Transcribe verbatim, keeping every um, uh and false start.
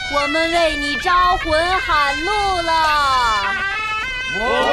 我们为你招魂喊路了。 我